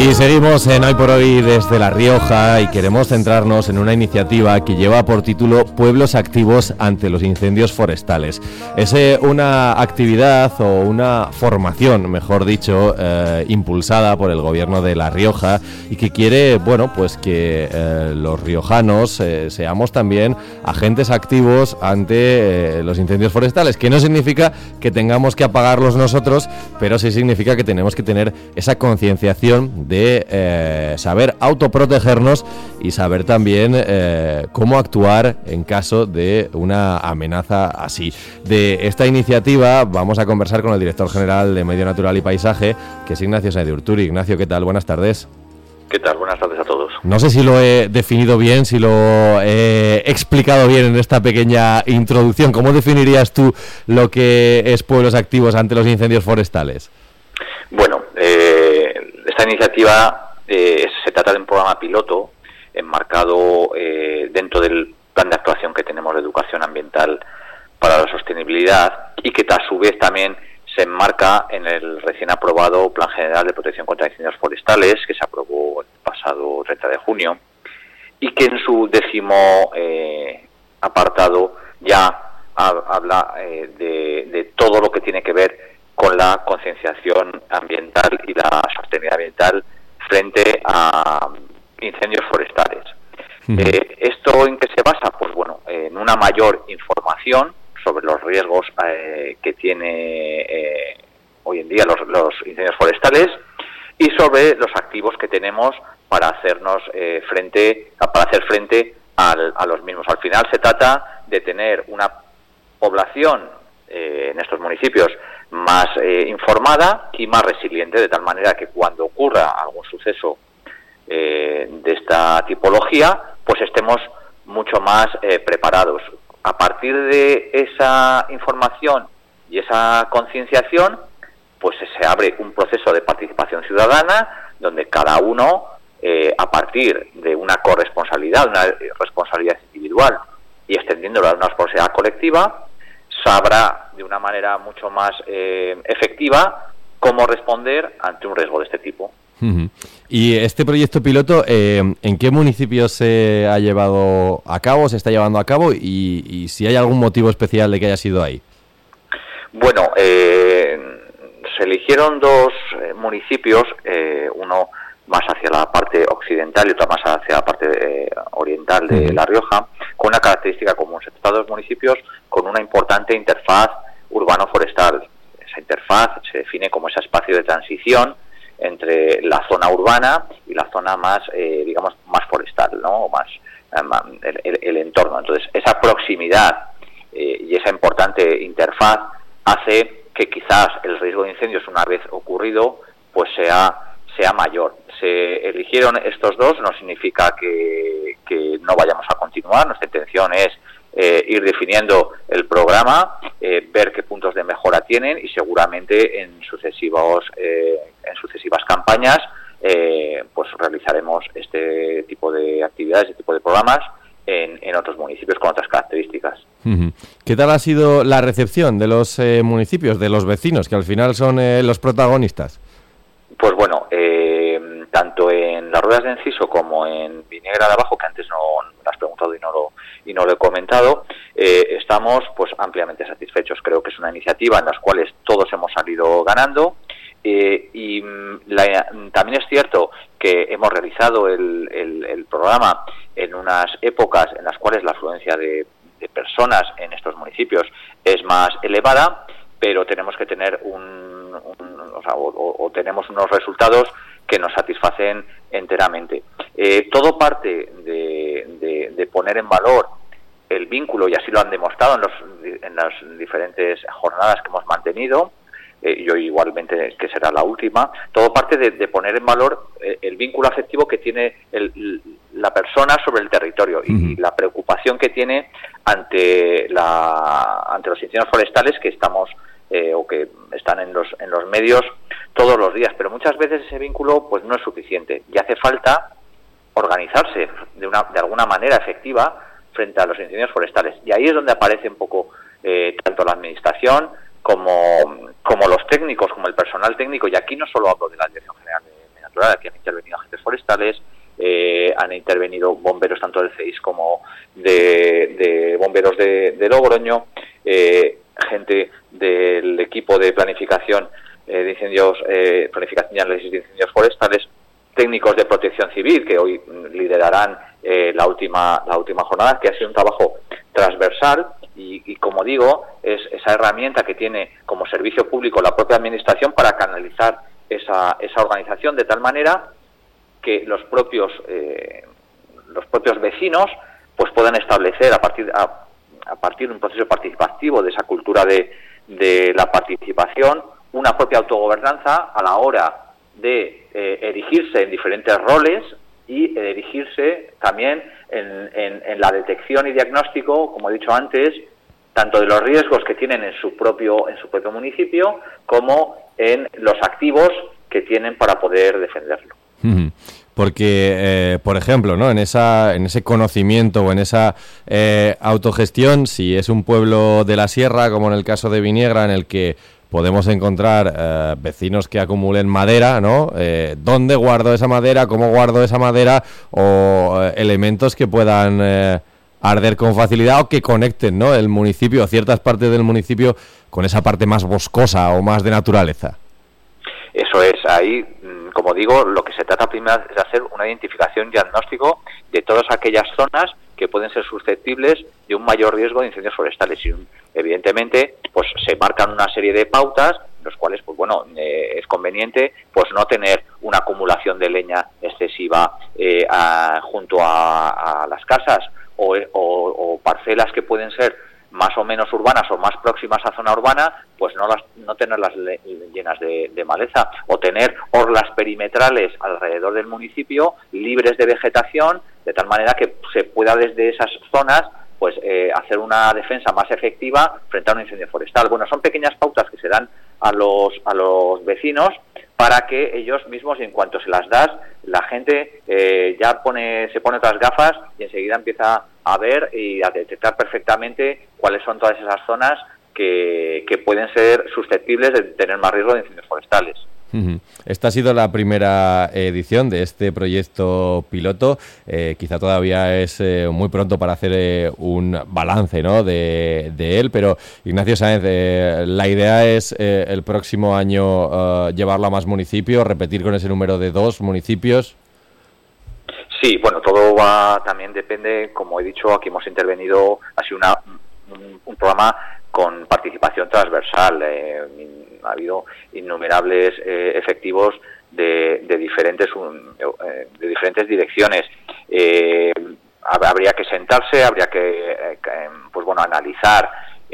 Y seguimos en Hoy por Hoy desde La Rioja y queremos centrarnos en una iniciativa que lleva por título Pueblos Activos ante los Incendios Forestales. Es una actividad o una formación, mejor dicho, impulsada por el gobierno de La Rioja y que quiere, bueno, pues que los riojanos seamos también agentes activos ante los incendios forestales, que no significa que tengamos que apagarlos nosotros, pero sí significa que tenemos que tener esa concienciación de saber autoprotegernos y saber también cómo actuar en caso de una amenaza así. De esta iniciativa vamos a conversar con el director general de Medio Natural y Paisaje, que es Ignacio Sáenz de Urturi. Ignacio, ¿qué tal? Buenas tardes. ¿Qué tal? Buenas tardes a todos. No sé si lo he definido bien, si lo he explicado bien en esta pequeña introducción. ¿Cómo definirías tú lo que es Pueblos Activos ante los incendios forestales? Bueno, esta iniciativa se trata de un programa piloto enmarcado dentro del plan de actuación que tenemos de educación ambiental para la sostenibilidad y que a su vez también se enmarca en el recién aprobado Plan General de Protección contra Incendios Forestales, que se aprobó el pasado 30 de junio, y que en su 10º apartado ya habla de todo lo que tiene que ver con la concienciación ambiental y la sostenibilidad ambiental frente a incendios forestales. ¿Esto en qué se basa? Pues bueno, en una mayor información sobre los riesgos que tiene hoy en día los incendios forestales y sobre los activos que tenemos para hacernos para hacer frente a los mismos. Al final se trata de tener una población en estos municipios más informada y más resiliente, de tal manera que cuando ocurra algún suceso de esta tipología, pues estemos mucho más preparados. A partir de esa información y esa concienciación, pues se abre un proceso de participación ciudadana donde cada uno, a partir de una corresponsabilidad, una responsabilidad individual y extendiéndolo a una responsabilidad colectiva, sabrá de una manera mucho más efectiva cómo responder ante un riesgo de este tipo. Y este proyecto piloto, ¿en qué municipios se ha llevado a cabo, se está llevando a cabo y si hay algún motivo especial de que haya sido ahí? Bueno, se eligieron dos municipios, uno más hacia la parte occidental y otro más hacia la parte oriental de La Rioja, con una característica común. Se trata de dos municipios con una importante interfaz urbano-forestal. Esa interfaz se define como ese espacio de transición entre la zona urbana y la zona más, digamos, más forestal, ¿no? Más el entorno. Entonces, esa proximidad y esa importante interfaz hace que quizás el riesgo de incendios, una vez ocurrido, pues sea mayor. Se eligieron estos dos, no significa que no vayamos a continuar. Nuestra intención es ir definiendo el programa, ver qué puntos de mejora tienen y seguramente en sucesivas campañas pues realizaremos este tipo de actividades, este tipo de programas en otros municipios con otras características. ¿Qué tal ha sido la recepción de los municipios, de los vecinos, que al final son los protagonistas? Pues bueno, tanto en las Ruedas de Enciso como en Viniegra de Abajo, que antes no me has preguntado y no lo he comentado, estamos pues ampliamente satisfechos. Creo que es una iniciativa en la cual todos hemos salido ganando también es cierto que hemos realizado el programa en unas épocas en las cuales la afluencia de personas en estos municipios es más elevada, pero tenemos que tener tenemos unos resultados que nos satisfacen enteramente. Todo parte de poner en valor el vínculo, y así lo han demostrado en las diferentes jornadas que hemos mantenido, y hoy igualmente que será la última. Todo parte de poner en valor el vínculo afectivo que tiene la persona sobre el territorio y la preocupación que tiene ante los incendios forestales que estamos o que están en los medios todos los días, pero muchas veces ese vínculo pues no es suficiente y hace falta organizarse de alguna manera efectiva frente a los incendios forestales, y ahí es donde aparece un poco tanto la administración como los técnicos, como el personal técnico, y aquí no solo hablo de la Dirección General de natural. Aquí han intervenido agentes forestales, han intervenido bomberos tanto del CEIS como de bomberos de Logroño, gente del equipo de planificación de incendios, planificación y análisis de incendios forestales, técnicos de protección civil que hoy liderarán la última jornada, que ha sido un trabajo transversal y como digo, es esa herramienta que tiene como servicio público la propia administración para canalizar esa organización de tal manera que los propios vecinos pues puedan establecer a partir de un proceso participativo, de esa cultura de la participación, una propia autogobernanza a la hora de erigirse en diferentes roles y erigirse también en la detección y diagnóstico, como he dicho antes, tanto de los riesgos que tienen en su propio municipio como en los activos que tienen para poder defenderlo. Porque, por ejemplo, ¿no? en ese conocimiento o en esa autogestión, si es un pueblo de la sierra, como en el caso de Viniegra, en el que podemos encontrar vecinos que acumulen madera, ¿no? ¿Dónde guardo esa madera? ¿Cómo guardo esa madera? O elementos que puedan arder con facilidad o que conecten, ¿no? El municipio, ciertas partes del municipio, con esa parte más boscosa o más de naturaleza. Eso es, ahí, como digo, lo que se trata primero es hacer una identificación y diagnóstico de todas aquellas zonas que pueden ser susceptibles de un mayor riesgo de incendios forestales. Y evidentemente, pues se marcan una serie de pautas, en los cuales, pues bueno, es conveniente, pues no tener una acumulación de leña excesiva junto a las casas o parcelas que pueden ser más o menos urbanas o más próximas a zona urbana, pues no tenerlas llenas de maleza, o tener orlas perimetrales alrededor del municipio libres de vegetación, de tal manera que se pueda desde esas zonas pues hacer una defensa más efectiva frente a un incendio forestal. Bueno, son pequeñas pautas que se dan a los vecinos para que ellos mismos, en cuanto se las das, la gente se pone otras gafas y enseguida empieza a ver y a detectar perfectamente cuáles son todas esas zonas que pueden ser susceptibles de tener más riesgo de incendios forestales. Esta ha sido la primera edición de este proyecto piloto. Quizá todavía es muy pronto para hacer un balance, ¿no? de él, pero Ignacio Sáenz, la idea es el próximo año llevarlo a más municipios, repetir con ese número de 2 municipios. Sí, bueno, todo también depende, como he dicho, aquí hemos intervenido, ha sido un programa con participación transversal. Ha habido innumerables efectivos de diferentes direcciones. Habría que sentarse, habría que pues bueno, analizar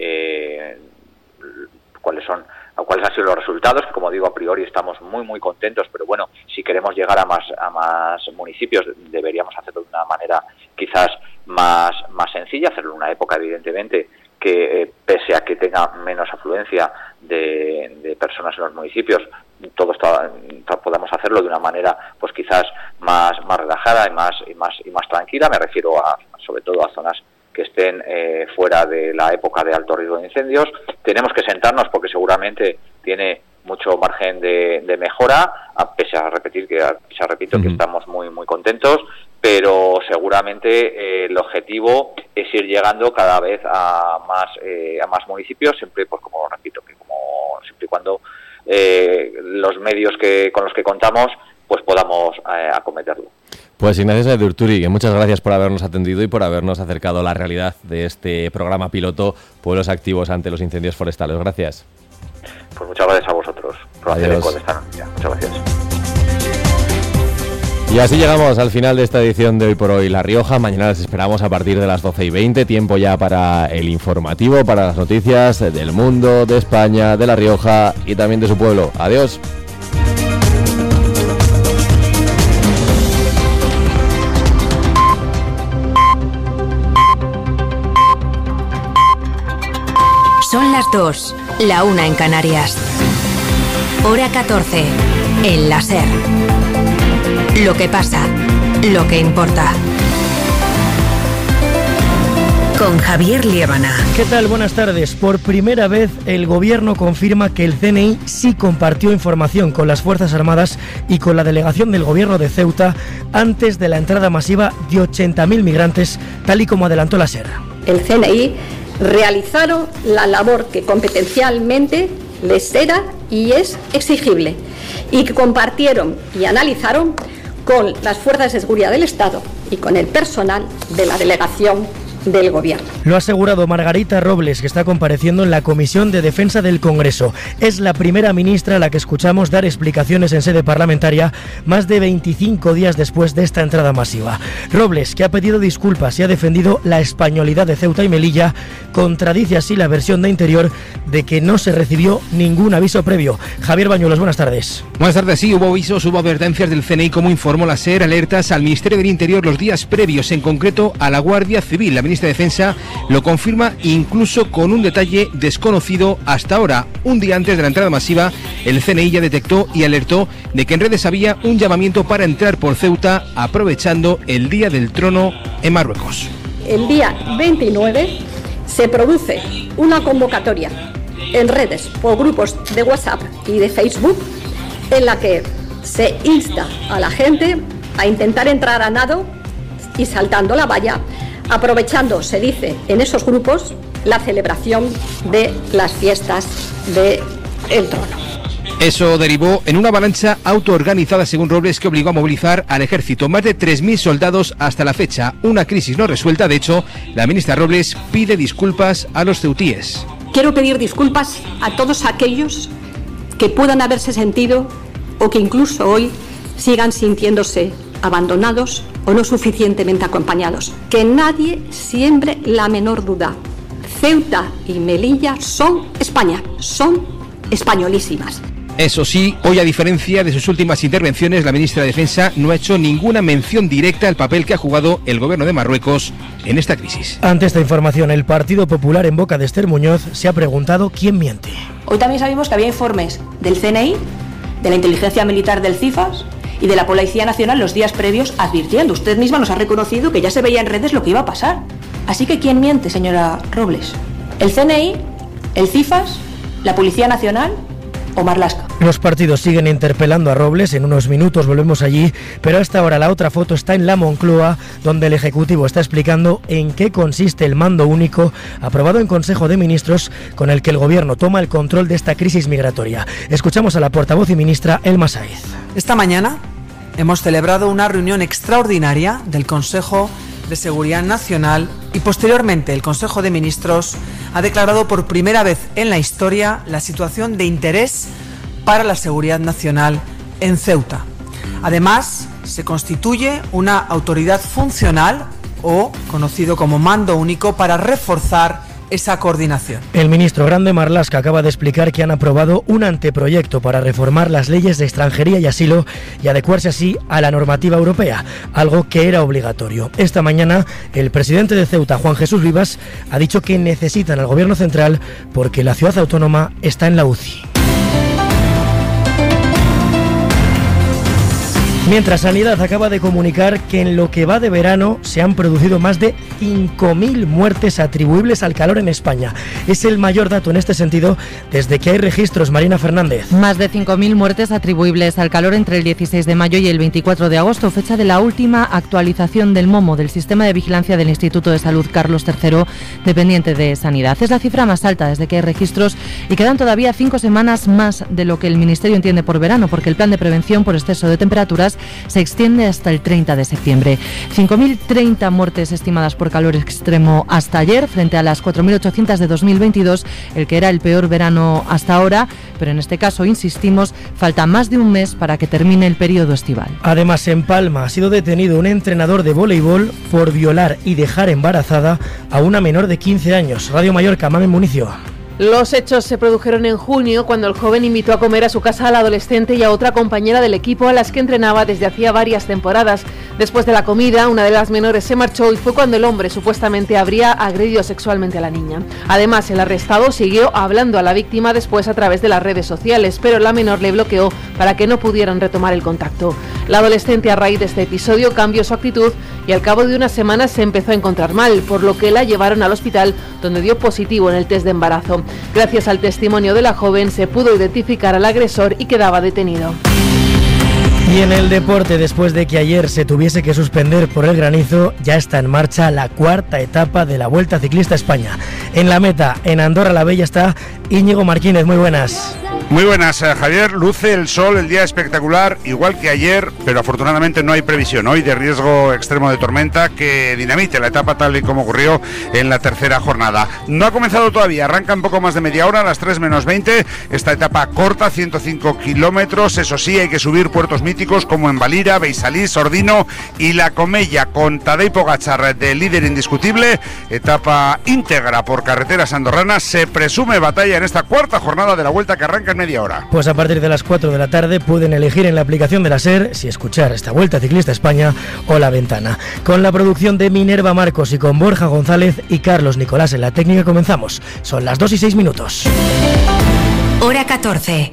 cuáles han sido los resultados, que como digo, a priori estamos muy contentos, pero bueno, si queremos llegar a más municipios deberíamos hacerlo de una manera quizás más sencilla, hacerlo en una época evidentemente que pese a que tenga menos afluencia de personas en los municipios, todos podamos hacerlo de una manera pues quizás más relajada y más tranquila. Me refiero sobre todo a zonas que estén fuera de la época de alto riesgo de incendios. Tenemos que sentarnos porque seguramente tiene mucho margen de mejora, pese a repito que estamos muy contentos, pero seguramente el objetivo es ir llegando cada vez a más municipios, siempre, pues como repito, siempre y cuando los medios con los que contamos pues podamos acometerlo. Pues Ignacio Sáenz de Urturi, muchas gracias por habernos atendido y por habernos acercado a la realidad de este programa piloto Pueblos Activos ante los Incendios Forestales. Gracias. Pues muchas gracias a vosotros por hacer eco de esta noticia. Muchas gracias. Y así llegamos al final de esta edición de Hoy por Hoy La Rioja. Mañana les esperamos a partir de las 12:20, tiempo ya para el informativo, para las noticias del mundo, de España, de La Rioja y también de su pueblo. Adiós. Son las 2, la 1 en Canarias. Hora 14, en la SER. Lo que pasa, lo que importa. con Javier Liébana. ¿Qué tal? Buenas tardes. Por primera vez el Gobierno confirma que el CNI sí compartió información con las Fuerzas Armadas y con la delegación del Gobierno de Ceuta antes de la entrada masiva de 80.000 migrantes, tal y como adelantó la SER. El CNI realizaron la labor que competencialmente les era y es exigible, y que compartieron y analizaron con las fuerzas de seguridad del Estado y con el personal de la delegación del Gobierno. Lo ha asegurado Margarita Robles, que está compareciendo en la Comisión de Defensa del Congreso. Es la primera ministra a la que escuchamos dar explicaciones en sede parlamentaria más de 25 días después de esta entrada masiva. Robles, que ha pedido disculpas y ha defendido la españolidad de Ceuta y Melilla, contradice así la versión de Interior de que no se recibió ningún aviso previo. Javier Bañuelos, buenas tardes. Buenas tardes, sí, hubo avisos, hubo advertencias del CNI, como informó la SER, alertas al Ministerio del Interior los días previos, en concreto a la Guardia Civil. La ministra de Defensa lo confirma incluso con un detalle desconocido hasta ahora. Un día antes de la entrada masiva, el CNI ya detectó y alertó de que en redes había un llamamiento para entrar por Ceuta aprovechando el Día del Trono en Marruecos. El día 29 se produce una convocatoria en redes por grupos de WhatsApp y de Facebook en la que se insta a la gente a intentar entrar a nado y saltando la valla, aprovechando, se dice en esos grupos, la celebración de las fiestas del Trono. Eso derivó en una avalancha autoorganizada, según Robles, que obligó a movilizar al ejército. Más de 3.000 soldados hasta la fecha. Una crisis no resuelta. De hecho, la ministra Robles pide disculpas a los ceutíes. Quiero pedir disculpas a todos aquellos que puedan haberse sentido o que incluso hoy sigan sintiéndose abandonados o no suficientemente acompañados. Que nadie siembre la menor duda. Ceuta y Melilla son España, son españolísimas. Eso sí, hoy, a diferencia de sus últimas intervenciones, la ministra de Defensa no ha hecho ninguna mención directa al papel que ha jugado el gobierno de Marruecos en esta crisis. Ante esta información, el Partido Popular, en boca de Esther Muñoz, se ha preguntado quién miente. Hoy también sabemos que había informes del CNI, de la inteligencia militar del CIFAS y de la Policía Nacional los días previos advirtiendo. Usted misma nos ha reconocido que ya se veía en redes lo que iba a pasar. Así que ¿quién miente, señora Robles? ¿El CNI? ¿El CIFAS? ¿La Policía Nacional? ¿O Marlaska? Los partidos siguen interpelando a Robles. En unos minutos volvemos allí, pero hasta ahora la otra foto está en la Moncloa, donde el Ejecutivo está explicando en qué consiste el mando único aprobado en Consejo de Ministros, con el que el Gobierno toma el control de esta crisis migratoria. Escuchamos a la portavoz y ministra Elma Saiz. Esta mañana hemos celebrado una reunión extraordinaria del Consejo de Seguridad Nacional y posteriormente el Consejo de Ministros ha declarado por primera vez en la historia la situación de interés para la seguridad nacional en Ceuta. Además, se constituye una autoridad funcional o conocido como mando único para reforzar esa coordinación. El ministro Grande Marlaska acaba de explicar que han aprobado un anteproyecto para reformar las leyes de extranjería y asilo y adecuarse así a la normativa europea, algo que era obligatorio. Esta mañana, el presidente de Ceuta, Juan Jesús Vivas, ha dicho que necesitan al gobierno central porque la ciudad autónoma está en la UCI. Mientras, Sanidad acaba de comunicar que en lo que va de verano se han producido más de 5.000 muertes atribuibles al calor en España. Es el mayor dato en este sentido desde que hay registros. Marina Fernández. Más de 5.000 muertes atribuibles al calor entre el 16 de mayo y el 24 de agosto, fecha de la última actualización del MOMO, del Sistema de Vigilancia del Instituto de Salud Carlos III, dependiente de Sanidad. Es la cifra más alta desde que hay registros y quedan todavía 5 semanas más de lo que el Ministerio entiende por verano, porque el plan de prevención por exceso de temperaturas se extiende hasta el 30 de septiembre. 5.030 muertes estimadas por calor extremo hasta ayer, frente a las 4.800 de 2022, el que era el peor verano hasta ahora, pero en este caso, insistimos, falta más de un mes para que termine el periodo estival. Además, en Palma ha sido detenido un entrenador de voleibol por violar y dejar embarazada a una menor de 15 años. Radio Mallorca, Mamen Municio. Los hechos se produjeron en junio, cuando el joven invitó a comer a su casa al adolescente y a otra compañera del equipo a las que entrenaba desde hacía varias temporadas. Después de la comida, una de las menores se marchó y fue cuando el hombre supuestamente habría agredido sexualmente a la niña. Además, el arrestado siguió hablando a la víctima después a través de las redes sociales, pero la menor le bloqueó para que no pudieran retomar el contacto. La adolescente, a raíz de este episodio, cambió su actitud y al cabo de unas semanas se empezó a encontrar mal, por lo que la llevaron al hospital, donde dio positivo en el test de embarazo. Gracias al testimonio de la joven se pudo identificar al agresor y quedaba detenido. Y en el deporte, después de que ayer se tuviese que suspender por el granizo, ya está en marcha la cuarta etapa de la Vuelta Ciclista España. En la meta, en Andorra la Bella, está Íñigo Martínez. Muy buenas. Muy buenas, Javier. Luce el sol, el día espectacular, igual que ayer, pero afortunadamente no hay previsión hoy de riesgo extremo de tormenta que dinamite la etapa tal y como ocurrió en la tercera jornada. No ha comenzado todavía, arranca un poco más de media hora, a las 3 menos 20. Esta etapa corta, 105 kilómetros. Eso sí, hay que subir puertos míticos como en Valira, Beisalís, Ordino y La Comella, con Tadej Pogačar de líder indiscutible. Etapa íntegra por carreteras andorranas. Se presume batalla en esta cuarta jornada de la Vuelta, que arranca en media hora. Pues a partir de las 4 de la tarde pueden elegir en la aplicación de la SER si escuchar esta Vuelta Ciclista España o La Ventana. Con la producción de Minerva Marcos y con Borja González y Carlos Nicolás en la técnica comenzamos. Son las 2 y 6 minutos. Hora 14.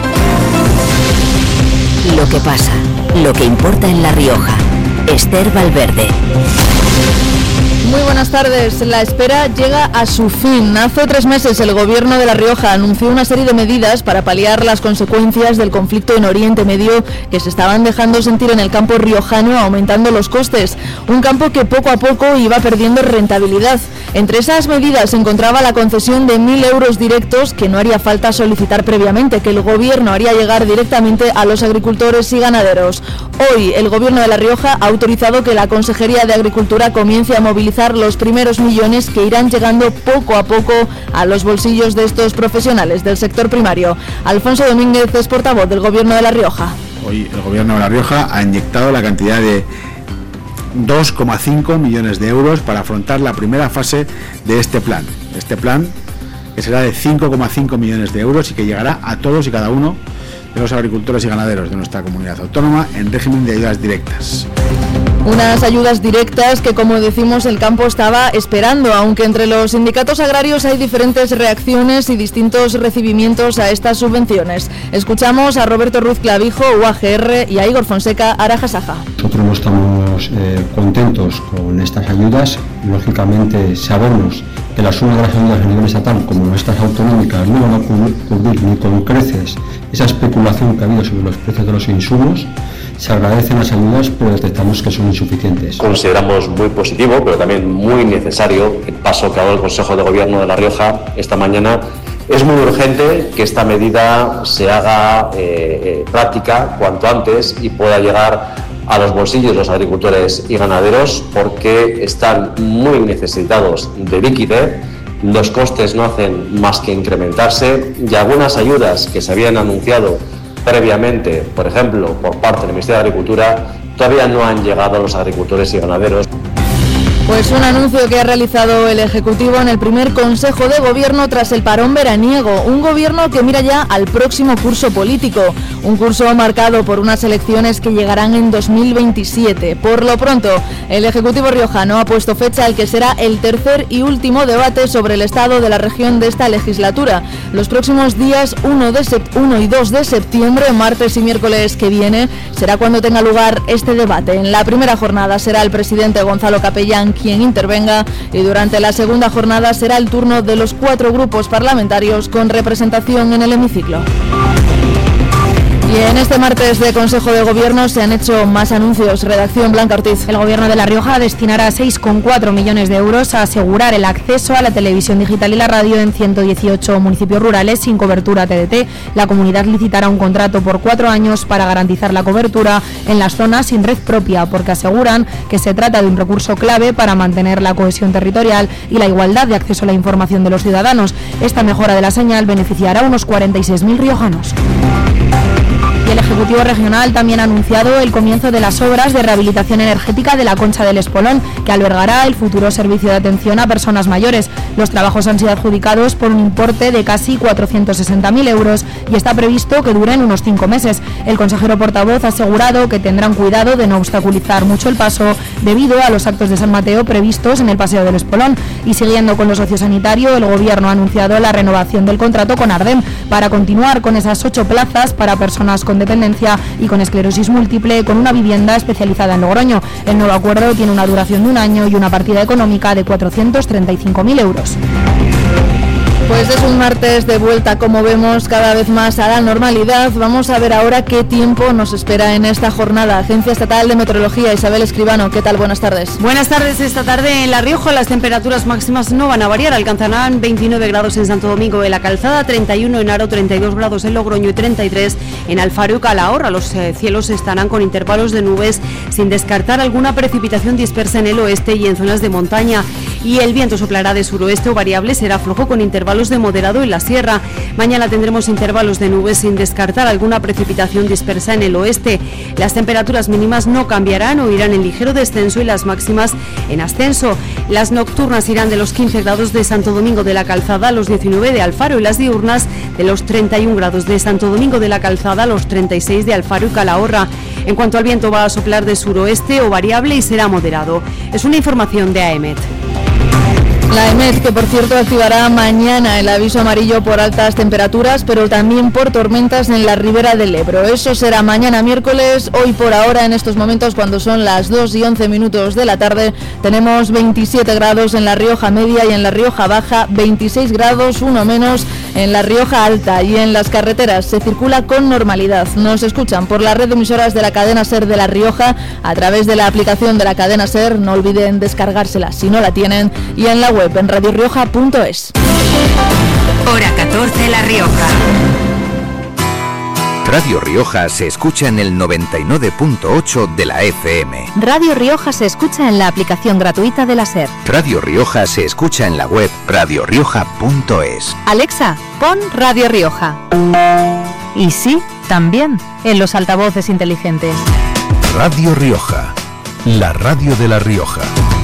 Lo que pasa, lo que importa en La Rioja. Esther Valverde. Muy buenas tardes. La espera llega a su fin. Hace 3 meses el gobierno de La Rioja anunció una serie de medidas para paliar las consecuencias del conflicto en Oriente Medio que se estaban dejando sentir en el campo riojano, aumentando los costes. Un campo que poco a poco iba perdiendo rentabilidad. Entre esas medidas se encontraba la concesión de 1.000 euros directos que no haría falta solicitar previamente, que el gobierno haría llegar directamente a los agricultores y ganaderos. Hoy el gobierno de La Rioja ha autorizado que la Consejería de Agricultura comience a movilizar los primeros millones que irán llegando poco a poco a los bolsillos de estos profesionales del sector primario. Alfonso Domínguez es portavoz del gobierno de La Rioja. Hoy el gobierno de La Rioja ha inyectado la cantidad de 2,5 millones de euros para afrontar la primera fase de este plan. Este plan que será de 5,5 millones de euros y que llegará a todos y cada uno de los agricultores y ganaderos de nuestra comunidad autónoma en régimen de ayudas directas. Unas ayudas directas que, como decimos, el campo estaba esperando, aunque entre los sindicatos agrarios hay diferentes reacciones y distintos recibimientos a estas subvenciones. Escuchamos a Roberto Ruz Clavijo, UAGR, y a Igor Fonseca, Arajasaja. Nosotros no estamos contentos con estas ayudas. Lógicamente sabemos que la suma de las ayudas a nivel estatal, como estas autonómicas, no van a cubrir ni con creces esa especulación que ha habido sobre los precios de los insumos. Se agradecen las ayudas, pero detectamos que son insuficientes. Consideramos muy positivo, pero también muy necesario el paso que ha dado el Consejo de Gobierno de La Rioja esta mañana. Es muy urgente que esta medida se haga práctica cuanto antes y pueda llegar a los bolsillos de los agricultores y ganaderos, porque están muy necesitados de liquidez. Los costes no hacen más que incrementarse y algunas ayudas que se habían anunciado previamente, por ejemplo, por parte del Ministerio de Agricultura, todavía no han llegado a los agricultores y ganaderos. Pues un anuncio que ha realizado el Ejecutivo en el primer Consejo de Gobierno tras el parón veraniego. Un gobierno que mira ya al próximo curso político. Un curso marcado por unas elecciones que llegarán en 2027. Por lo pronto, el Ejecutivo riojano ha puesto fecha al que será el tercer y último debate sobre el estado de la región de esta legislatura. Los próximos días 1 y 2 de septiembre, martes y miércoles que viene, será cuando tenga lugar este debate. En la primera jornada será el presidente Gonzalo Capellán quien intervenga y durante la segunda jornada será el turno de los 4 grupos parlamentarios con representación en el hemiciclo. Y en este martes de Consejo de Gobierno se han hecho más anuncios. Redacción Blanca Ortiz. El Gobierno de La Rioja destinará 6,4 millones de euros a asegurar el acceso a la televisión digital y la radio en 118 municipios rurales sin cobertura TDT. La comunidad licitará un contrato por 4 años para garantizar la cobertura en las zonas sin red propia, porque aseguran que se trata de un recurso clave para mantener la cohesión territorial y la igualdad de acceso a la información de los ciudadanos. Esta mejora de la señal beneficiará a unos 46.000 riojanos. Y el Ejecutivo Regional también ha anunciado el comienzo de las obras de rehabilitación energética de la Concha del Espolón, que albergará el futuro servicio de atención a personas mayores. Los trabajos han sido adjudicados por un importe de casi 460.000 euros y está previsto que duren unos 5 meses. El consejero portavoz ha asegurado que tendrán cuidado de no obstaculizar mucho el paso debido a los actos de San Mateo previstos en el Paseo del Espolón. Y siguiendo con lo sociosanitario, el Gobierno ha anunciado la renovación del contrato con Ardem para continuar con esas 8 plazas para personas con dependencia y con esclerosis múltiple con una vivienda especializada en Logroño. El nuevo acuerdo tiene una duración de 1 año y una partida económica de 435.000 euros. Pues es un martes de vuelta, como vemos, cada vez más a la normalidad. Vamos a ver ahora qué tiempo nos espera en esta jornada. Agencia Estatal de Meteorología, Isabel Escribano, ¿qué tal? Buenas tardes. Buenas tardes. Esta tarde en La Rioja las temperaturas máximas no van a variar. Alcanzarán 29 grados en Santo Domingo de la Calzada, 31 en Haro, 32 grados en Logroño y 33 en Alfaro y Calahorra. Los cielos estarán con intervalos de nubes, sin descartar alguna precipitación dispersa en el oeste y en zonas de montaña. Y el viento soplará de suroeste o variable, será flojo con intervalos de moderado en la sierra. Mañana tendremos intervalos de nubes sin descartar alguna precipitación dispersa en el oeste. Las temperaturas mínimas no cambiarán o irán en ligero descenso y las máximas en ascenso. Las nocturnas irán de los 15 grados de Santo Domingo de la Calzada a los 19 de Alfaro y las diurnas de los 31 grados de Santo Domingo de la Calzada a los 36 de Alfaro y Calahorra. En cuanto al viento, va a soplar de suroeste o variable y será moderado. Es una información de AEMET. La EMET, que por cierto activará mañana el aviso amarillo por altas temperaturas, pero también por tormentas en la ribera del Ebro. Eso será mañana miércoles. Hoy por ahora, en estos momentos, cuando son las 2:11 de la tarde, tenemos 27 grados en La Rioja Media y en La Rioja Baja, 26 grados, 1 menos en La Rioja Alta. Y en las carreteras se circula con normalidad. Nos escuchan por la red de emisoras de la cadena SER de La Rioja a través de la aplicación de la cadena SER. No olviden descargársela si no la tienen, y en la web en radiorioja.es. Hora 14, La Rioja. Radio Rioja se escucha en el 99.8 de la FM. Radio Rioja se escucha en la aplicación gratuita de la SER. Radio Rioja se escucha en la web radiorioja.es. Alexa, pon Radio Rioja. Y sí, también en los altavoces inteligentes. Radio Rioja, la radio de La Rioja.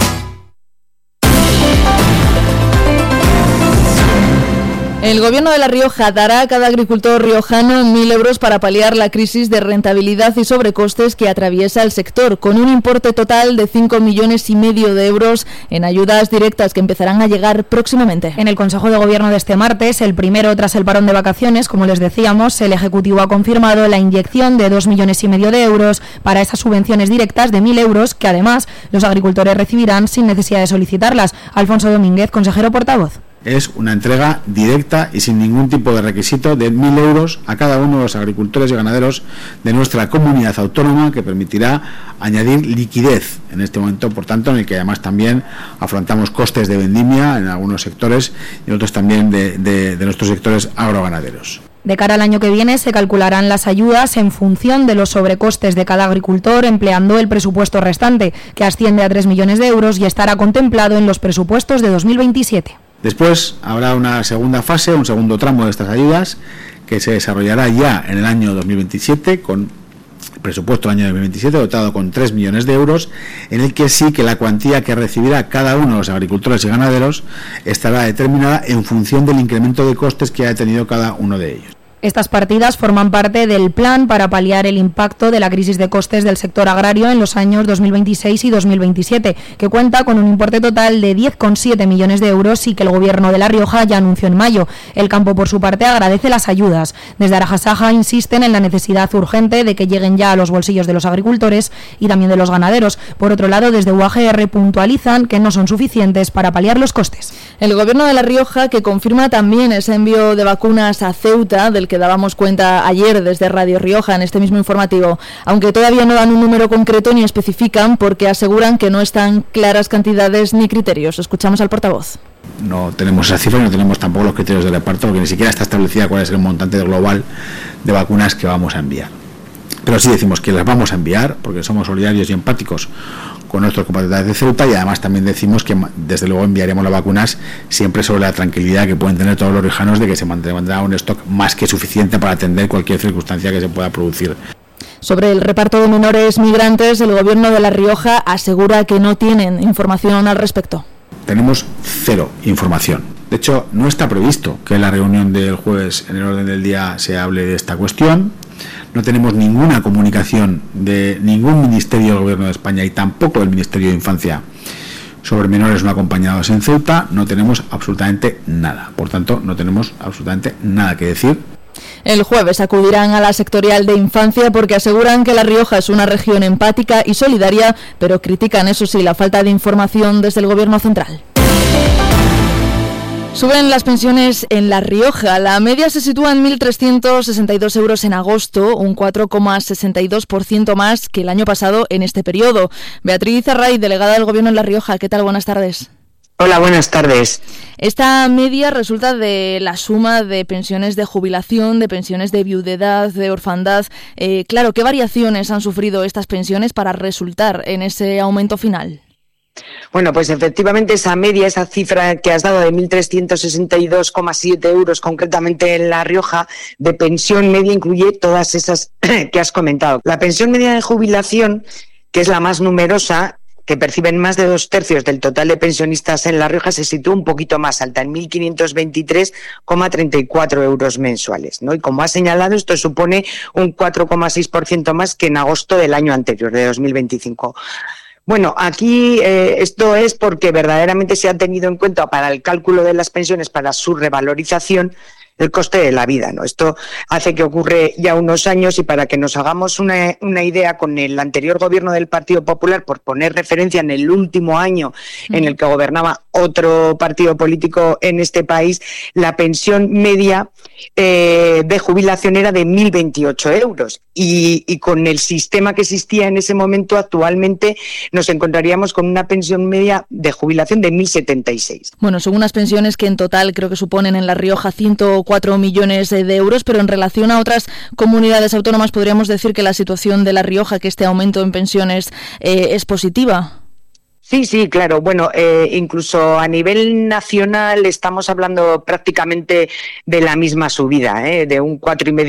El Gobierno de La Rioja dará a cada agricultor riojano 1.000 euros para paliar la crisis de rentabilidad y sobrecostes que atraviesa el sector, con un importe total de 5,5 millones de euros en ayudas directas que empezarán a llegar próximamente. En el Consejo de Gobierno de este martes, el primero tras el parón de vacaciones, como les decíamos, el Ejecutivo ha confirmado la inyección de 2,5 millones de euros para esas subvenciones directas de 1.000 euros que además los agricultores recibirán sin necesidad de solicitarlas. Alfonso Domínguez, consejero portavoz. Es una entrega directa y sin ningún tipo de requisito de 1.000 euros a cada uno de los agricultores y ganaderos de nuestra comunidad autónoma, que permitirá añadir liquidez en este momento, por tanto, en el que además también afrontamos costes de vendimia en algunos sectores y otros también de nuestros sectores agroganaderos. De cara al año que viene se calcularán las ayudas en función de los sobrecostes de cada agricultor, empleando el presupuesto restante, que asciende a 3 millones de euros y estará contemplado en los presupuestos de 2027. Después habrá una segunda fase, un segundo tramo de estas ayudas, que se desarrollará ya en el año 2027, con presupuesto del año 2027 dotado con 3 millones de euros, en el que sí que la cuantía que recibirá cada uno de los agricultores y ganaderos estará determinada en función del incremento de costes que haya tenido cada uno de ellos. Estas partidas forman parte del plan para paliar el impacto de la crisis de costes del sector agrario en los años 2026 y 2027, que cuenta con un importe total de 10,7 millones de euros y que el Gobierno de La Rioja ya anunció en mayo. El campo, por su parte, agradece las ayudas. Desde Arajasaja insisten en la necesidad urgente de que lleguen ya a los bolsillos de los agricultores y también de los ganaderos. Por otro lado, desde UAGR puntualizan que no son suficientes para paliar los costes. El Gobierno de La Rioja, que confirma también ese envío de vacunas a Ceuta, del que dábamos cuenta ayer desde Radio Rioja en este mismo informativo, aunque todavía no dan un número concreto ni especifican, porque aseguran que no están claras cantidades ni criterios. Escuchamos al portavoz. No tenemos esa cifra y no tenemos tampoco los criterios de reparto, porque ni siquiera está establecida cuál es el montante global de vacunas que vamos a enviar. Pero sí decimos que las vamos a enviar porque somos solidarios y empáticos con nuestros compatriotas de Ceuta, y además también decimos que desde luego enviaremos las vacunas siempre sobre la tranquilidad que pueden tener todos los riojanos de que se mantendrá un stock más que suficiente para atender cualquier circunstancia que se pueda producir. Sobre el reparto de menores migrantes, el Gobierno de La Rioja asegura que no tienen información al respecto. tenemos cero información. De hecho, no está previsto que en la reunión del jueves, en el orden del día, se hable de esta cuestión. No tenemos ninguna comunicación de ningún ministerio del Gobierno de España y tampoco del Ministerio de Infancia sobre menores no acompañados en Ceuta. No tenemos absolutamente nada. Por tanto, no tenemos absolutamente nada que decir. El jueves acudirán a la sectorial de infancia porque aseguran que La Rioja es una región empática y solidaria, pero critican, eso sí, la falta de información desde el Gobierno central. Suben las pensiones en La Rioja. La media se sitúa en 1.362 euros en agosto, un 4,62% más que el año pasado en este periodo. Beatriz Arraiz, delegada del Gobierno en La Rioja. ¿Qué tal? Buenas tardes. Hola, buenas tardes. Esta media resulta de la suma de pensiones de jubilación, de pensiones de viudedad, de orfandad. Claro, ¿qué variaciones han sufrido estas pensiones para resultar en ese aumento final? Bueno, pues efectivamente esa media, esa cifra que has dado de 1.362,7 euros concretamente en La Rioja de pensión media incluye todas esas que has comentado. La pensión media de jubilación, que es la más numerosa, que perciben más de 2/3 del total de pensionistas en La Rioja, se sitúa un poquito más alta, en 1.523,34 euros mensuales, ¿no? Y como ha señalado, esto supone un 4,6% más que en agosto del año anterior, de 2025. Bueno, aquí esto es porque verdaderamente se ha tenido en cuenta para el cálculo de las pensiones, para su revalorización, el coste de la vida, ¿no? Esto hace que ocurre ya unos años, y para que nos hagamos una idea, con el anterior gobierno del Partido Popular, por poner referencia en el último año en el que gobernaba otro partido político en este país, la pensión media de jubilación era de 1.028 euros. Y con el sistema que existía en ese momento, actualmente nos encontraríamos con una pensión media de jubilación de 1.076. Bueno, son unas pensiones que en total creo que suponen en La Rioja 104 millones de euros, pero en relación a otras comunidades autónomas podríamos decir que la situación de La Rioja, que este aumento en pensiones es positiva. Sí, claro. Bueno, incluso a nivel nacional estamos hablando prácticamente de la misma subida, de un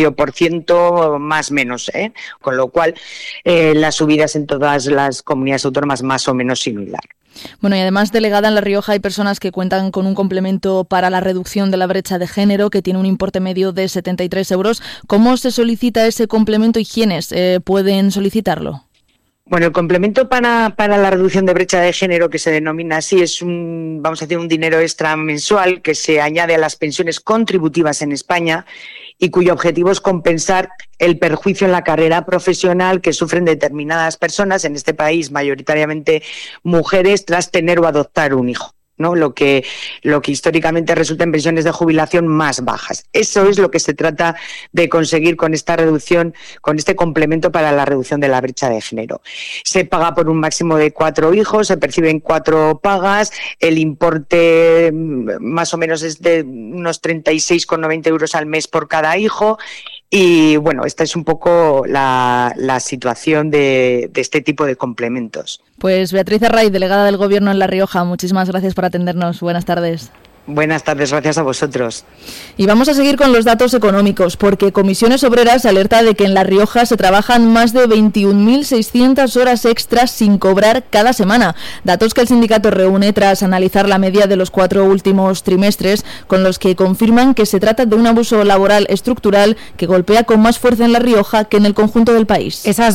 4,5% más menos, con lo cual las subidas en todas las comunidades autónomas más o menos similar. Bueno, y además, delegada, en La Rioja hay personas que cuentan con un complemento para la reducción de la brecha de género que tiene un importe medio de 73 euros. ¿Cómo se solicita ese complemento y quiénes pueden solicitarlo? Bueno, el complemento para la reducción de brecha de género, que se denomina así, es un dinero extra mensual que se añade a las pensiones contributivas en España y cuyo objetivo es compensar el perjuicio en la carrera profesional que sufren determinadas personas en este país, mayoritariamente mujeres, tras tener o adoptar un hijo, ¿no? Lo que históricamente resulta en pensiones de jubilación más bajas. Eso es lo que se trata de conseguir con esta reducción, con este complemento para la reducción de la brecha de género. Se paga por un máximo de 4 hijos, se perciben 4 pagas, el importe más o menos es de unos 36,90 euros al mes por cada hijo. Y bueno, esta es un poco la situación de este tipo de complementos. Pues Beatriz Arraiz, delegada del Gobierno en La Rioja, muchísimas gracias por atendernos. Buenas tardes. Buenas tardes, gracias a vosotros. Y vamos a seguir con los datos económicos, porque Comisiones Obreras alerta de que en La Rioja se trabajan más de 21.600 horas extras sin cobrar cada semana. Datos que el sindicato reúne tras analizar la media de los 4 últimos trimestres, con los que confirman que se trata de un abuso laboral estructural que golpea con más fuerza en La Rioja que en el conjunto del país. Esas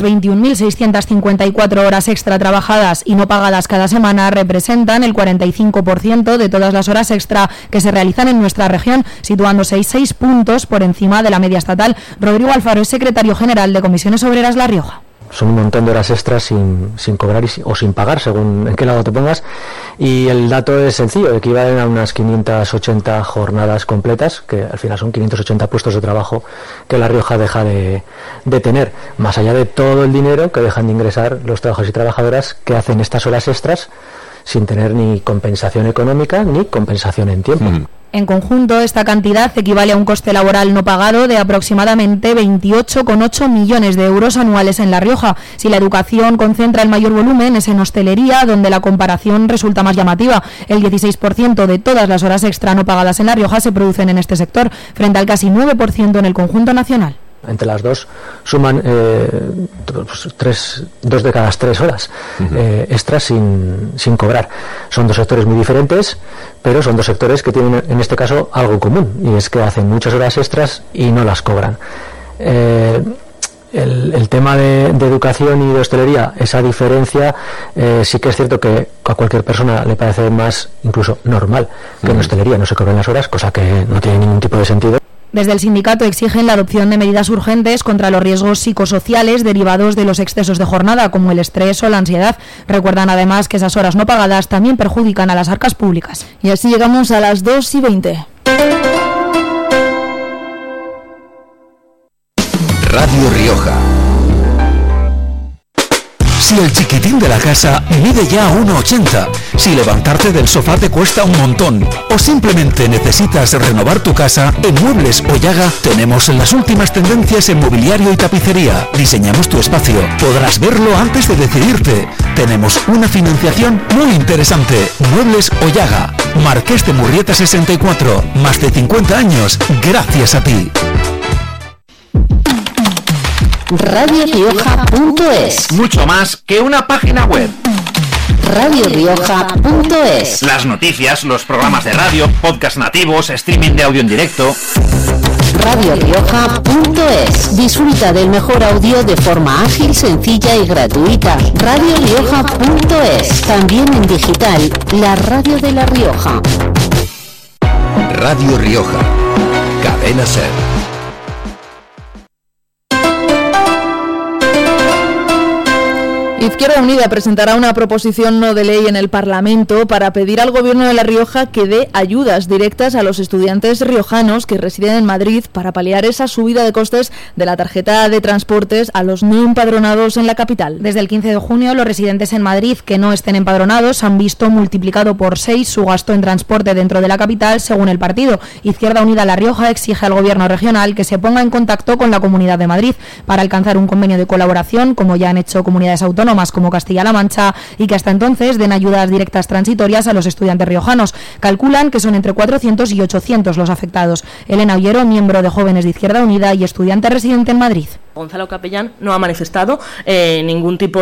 21.654 horas extra trabajadas y no pagadas cada semana representan el 45% de todas las horas extra que se realizan en nuestra región, situándose 6 puntos por encima de la media estatal. Rodrigo Alfaro es secretario general de Comisiones Obreras La Rioja. Son un montón de horas extras sin cobrar o sin pagar, según en qué lado te pongas, y el dato es sencillo, equivalen a unas 580 jornadas completas, que al final son 580 puestos de trabajo que La Rioja deja de tener, más allá de todo el dinero que dejan de ingresar los trabajadores y trabajadoras que hacen estas horas extras sin tener ni compensación económica ni compensación en tiempo. En conjunto, esta cantidad equivale a un coste laboral no pagado de aproximadamente 28,8 millones de euros anuales en La Rioja. Si la educación concentra el mayor volumen es en hostelería, donde la comparación resulta más llamativa. El 16% de todas las horas extra no pagadas en La Rioja se producen en este sector, frente al casi 9% en el conjunto nacional. Entre las dos suman 2 de cada 3 horas extras sin cobrar. Son 2 sectores muy diferentes, pero son 2 sectores que tienen en este caso algo en común, y es que hacen muchas horas extras y no las cobran. El tema de educación y de hostelería, esa diferencia, sí que es cierto que a cualquier persona le parece más incluso normal que en hostelería no se cobren las horas, cosa que no tiene ningún tipo de sentido. Desde el sindicato exigen la adopción de medidas urgentes contra los riesgos psicosociales derivados de los excesos de jornada, como el estrés o la ansiedad. Recuerdan además que esas horas no pagadas también perjudican a las arcas públicas. Y así llegamos a las 2:20. Radio Rioja. Si el chiquitín de la casa mide ya 1,80, si levantarte del sofá te cuesta un montón, o simplemente necesitas renovar tu casa, en Muebles Oyaga tenemos las últimas tendencias en mobiliario y tapicería. Diseñamos tu espacio, podrás verlo antes de decidirte. Tenemos una financiación muy interesante. Muebles Oyaga, Marqués de Murrieta 64, más de 50 años, gracias a ti. RadioRioja.es. Mucho más que una página web. RadioRioja.es. Las noticias, los programas de radio, podcast nativos, streaming de audio en directo. RadioRioja.es. Disfruta del mejor audio de forma ágil, sencilla y gratuita. RadioRioja.es. También en digital, la radio de La Rioja. Radio Rioja. Cadena SER. Izquierda Unida presentará una proposición no de ley en el Parlamento para pedir al Gobierno de La Rioja que dé ayudas directas a los estudiantes riojanos que residen en Madrid para paliar esa subida de costes de la tarjeta de transportes a los no empadronados en la capital. Desde el 15 de junio, los residentes en Madrid que no estén empadronados han visto multiplicado por 6 su gasto en transporte dentro de la capital, según el partido. Izquierda Unida La Rioja exige al Gobierno regional que se ponga en contacto con la Comunidad de Madrid para alcanzar un convenio de colaboración, como ya han hecho comunidades autónomas como Castilla-La Mancha, y que hasta entonces den ayudas directas transitorias a los estudiantes riojanos. Calculan que son entre 400 y 800 los afectados. Elena Ollero, miembro de Jóvenes de Izquierda Unida y estudiante residente en Madrid. Gonzalo Capellán no ha manifestado ningún tipo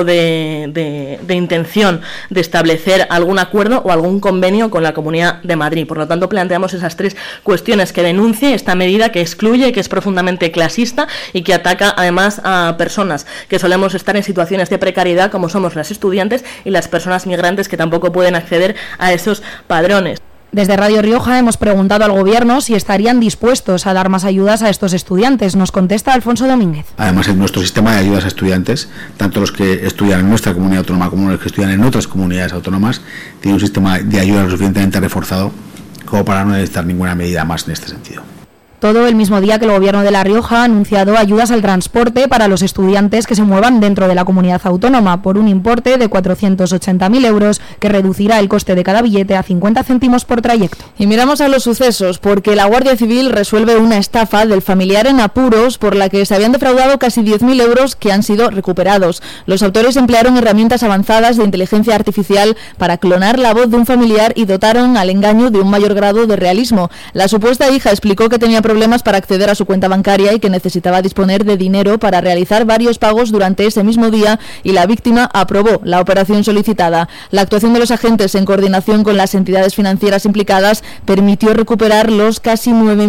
de intención de establecer algún acuerdo o algún convenio con la Comunidad de Madrid. Por lo tanto, planteamos esas 3 cuestiones: que denuncie esta medida que excluye, que es profundamente clasista y que ataca además a personas que solemos estar en situaciones de precariedad, como somos las estudiantes y las personas migrantes que tampoco pueden acceder a esos padrones. Desde Radio Rioja hemos preguntado al Gobierno si estarían dispuestos a dar más ayudas a estos estudiantes. Nos contesta Alfonso Domínguez. Además, en nuestro sistema de ayudas a estudiantes, tanto los que estudian en nuestra comunidad autónoma como los que estudian en otras comunidades autónomas, tiene un sistema de ayuda lo suficientemente reforzado como para no necesitar ninguna medida más en este sentido. Todo el mismo día que el Gobierno de La Rioja ha anunciado ayudas al transporte para los estudiantes que se muevan dentro de la comunidad autónoma por un importe de 480.000 euros que reducirá el coste de cada billete a 50 céntimos por trayecto. Y miramos a los sucesos porque la Guardia Civil resuelve una estafa del familiar en apuros por la que se habían defraudado casi 10.000 euros que han sido recuperados. Los autores emplearon herramientas avanzadas de inteligencia artificial para clonar la voz de un familiar y dotaron al engaño de un mayor grado de realismo. La supuesta hija explicó que tenía problemas para acceder a su cuenta bancaria y que necesitaba disponer de dinero para realizar varios pagos durante ese mismo día, y la víctima aprobó la operación solicitada. La actuación de los agentes en coordinación con las entidades financieras implicadas permitió recuperar los casi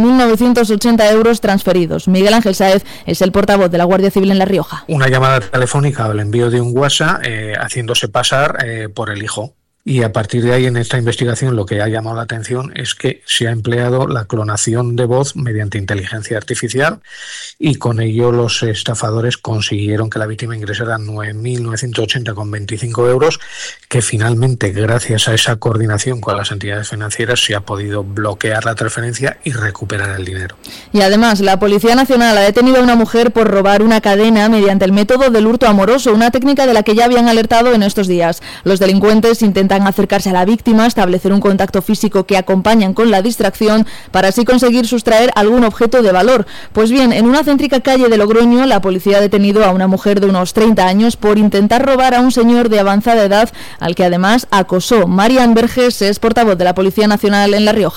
9.980 euros transferidos. Miguel Ángel Sáez es el portavoz de la Guardia Civil en La Rioja. Una llamada telefónica o el envío de un WhatsApp haciéndose pasar por el hijo. Y a partir de ahí, en esta investigación, lo que ha llamado la atención es que se ha empleado la clonación de voz mediante inteligencia artificial, y con ello los estafadores consiguieron que la víctima ingresara 9.980,25 euros, que finalmente, gracias a esa coordinación con las entidades financieras, se ha podido bloquear la transferencia y recuperar el dinero. Y además, la Policía Nacional ha detenido a una mujer por robar una cadena mediante el método del hurto amoroso, una técnica de la que ya habían alertado en estos días. Los delincuentes intentan acercarse a la víctima, establecer un contacto físico que acompañan con la distracción para así conseguir sustraer algún objeto de valor. Pues bien, en una céntrica calle de Logroño, la policía ha detenido a una mujer de unos 30 años por intentar robar a un señor de avanzada edad, al que además acosó. Marian Verges es portavoz de la Policía Nacional en La Rioja.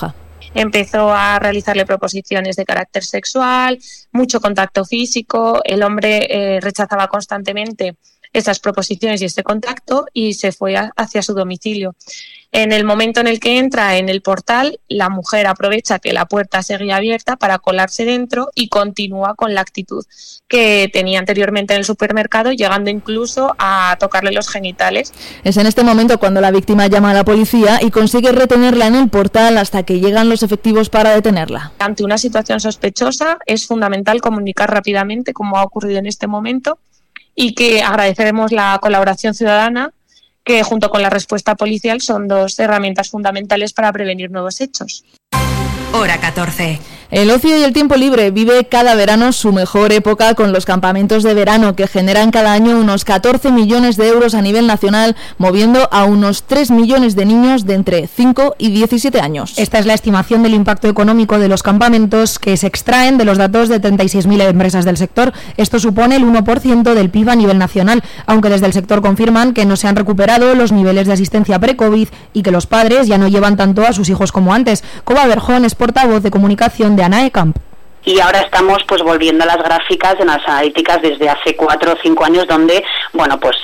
empezó a realizarle proposiciones de carácter sexual, mucho contacto físico. El hombre rechazaba constantemente esas proposiciones y este contacto y se fue hacia su domicilio. En el momento en el que entra en el portal, la mujer aprovecha que la puerta seguía abierta para colarse dentro y continúa con la actitud que tenía anteriormente en el supermercado, llegando incluso a tocarle los genitales. Es en este momento cuando la víctima llama a la policía y consigue retenerla en el portal hasta que llegan los efectivos para detenerla. Ante una situación sospechosa es fundamental comunicar rápidamente, como ha ocurrido en este momento, y que agradeceremos la colaboración ciudadana, que junto con la respuesta policial son dos herramientas fundamentales para prevenir nuevos hechos. Hora 14. El ocio y el tiempo libre vive cada verano su mejor época con los campamentos de verano que generan cada año unos 14 millones de euros a nivel nacional, moviendo a unos 3 millones de niños de entre 5 y 17 años. Esta es la estimación del impacto económico de los campamentos que se extraen de los datos de 36.000 empresas del sector. Esto supone el 1% del PIB a nivel nacional, aunque desde el sector confirman que no se han recuperado los niveles de asistencia pre-COVID y que los padres ya no llevan tanto a sus hijos como antes. Coba Berjón es portavoz de comunicación de ANAECAMP. Y ahora estamos pues volviendo a las gráficas en las analíticas desde hace 4 o 5 años donde, bueno, pues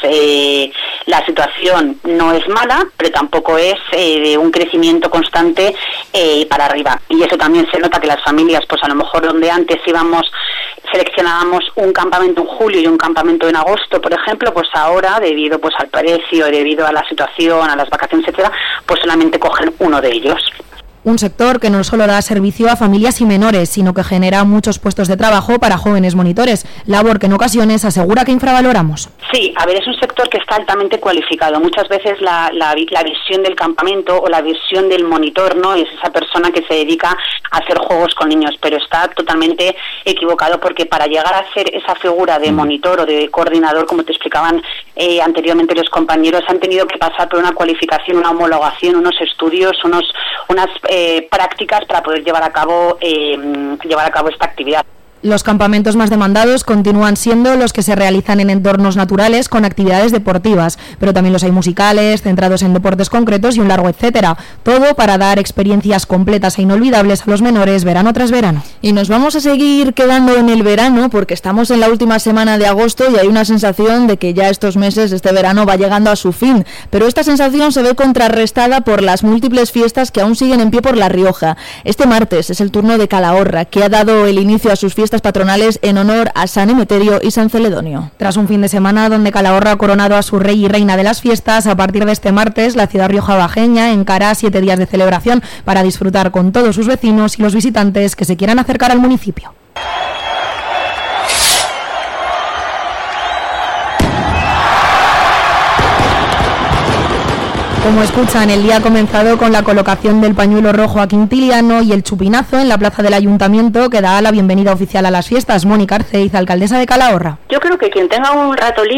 la situación no es mala, pero tampoco es de un crecimiento constante para arriba. Y eso también se nota que las familias, pues a lo mejor donde antes seleccionábamos un campamento en julio y un campamento en agosto, por ejemplo, pues ahora, debido pues al precio, debido a la situación, a las vacaciones, etcétera, pues solamente cogen uno de ellos. Un sector que no solo da servicio a familias y menores, sino que genera muchos puestos de trabajo para jóvenes monitores, labor que en ocasiones asegura que infravaloramos. Sí, a ver, es un sector que está altamente cualificado. Muchas veces la visión del campamento o la visión del monitor no es esa persona que se dedica a hacer juegos con niños, pero está totalmente equivocado porque para llegar a ser esa figura de monitor o de coordinador, como te explicaban anteriormente los compañeros, han tenido que pasar por una cualificación, una homologación, unos estudios, unas prácticas para poder llevar a cabo esta actividad. Los campamentos más demandados continúan siendo los que se realizan en entornos naturales con actividades deportivas, pero también los hay musicales, centrados en deportes concretos y un largo etcétera. Todo para dar experiencias completas e inolvidables a los menores verano tras verano. Y nos vamos a seguir quedando en el verano porque estamos en la última semana de agosto y hay una sensación de que ya estos meses, este verano, va llegando a su fin. Pero esta sensación se ve contrarrestada por las múltiples fiestas que aún siguen en pie por La Rioja. Este martes es el turno de Calahorra, que ha dado el inicio a sus fiestas patronales en honor a San Emeterio y San Celedonio. Tras un fin de semana donde Calahorra ha coronado a su rey y reina de las fiestas, a partir de este martes la ciudad riojabajeña encara 7 días de celebración para disfrutar con todos sus vecinos y los visitantes que se quieran acercar al municipio. Como escuchan, el día ha comenzado con la colocación del pañuelo rojo a Quintiliano y el chupinazo en la plaza del Ayuntamiento que da la bienvenida oficial a las fiestas. Mónica Arceiz, alcaldesa de Calahorra. Yo creo que quien tenga un rato libre